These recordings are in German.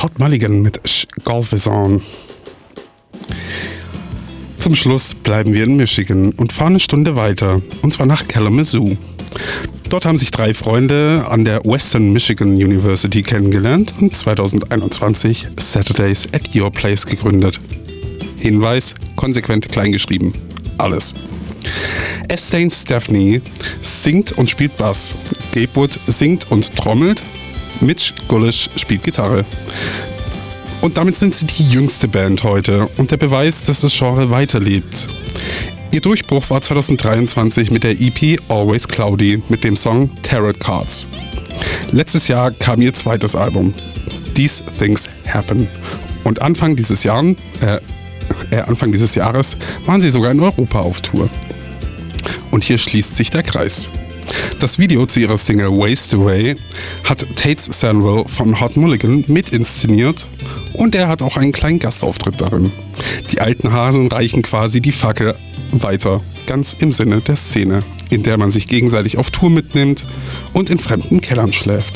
Hot Mulligan mit Golf is On. Zum Schluss bleiben wir in Michigan und fahren eine Stunde weiter, und zwar nach Kalamazoo. Dort haben sich 3 Freunde an der Western Michigan University kennengelernt und 2021 Saturdays at Your Place gegründet. Hinweis, konsequent kleingeschrieben. Alles. Estane Stephanie singt und spielt Bass. Gabe Wood singt und trommelt. Mitch Gullish spielt Gitarre. Und damit sind sie die jüngste Band heute und der Beweis, dass das Genre weiterlebt. Ihr Durchbruch war 2023 mit der EP Always Cloudy mit dem Song Tarot Cards. Letztes Jahr kam ihr zweites Album, These Things Happen. Und Anfang dieses Jahres waren sie sogar in Europa auf Tour. Und hier schließt sich der Kreis. Das Video zu ihrer Single Waste Away hat Tate Sanwell von Hot Mulligan mitinszeniert und er hat auch einen kleinen Gastauftritt darin. Die alten Hasen reichen quasi die Fackel weiter, ganz im Sinne der Szene, in der man sich gegenseitig auf Tour mitnimmt und in fremden Kellern schläft.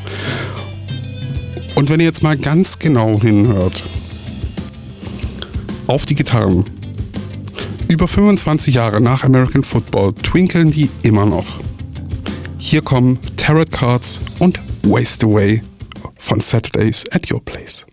Und wenn ihr jetzt mal ganz genau hinhört, auf die Gitarren. Über 25 Jahre nach American Football twinkeln die immer noch. Hier kommen Tarot Cards und Waste Away von Saturdays at Your Place.